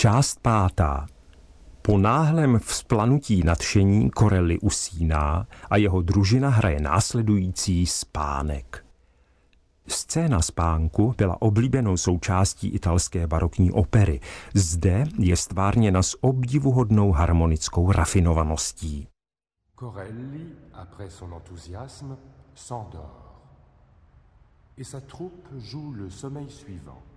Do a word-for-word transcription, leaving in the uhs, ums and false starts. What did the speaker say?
Část pátá. Po náhlém vzplanutí nadšení Corelli usíná a jeho družina hraje následující spánek. Scéna spánku byla oblíbenou součástí italské barokní opery. Zde je stvárněna s obdivuhodnou harmonickou rafinovaností. Corelli, après son enthousiasme, s'endort. Et sa troupe joue le sommeil suivant.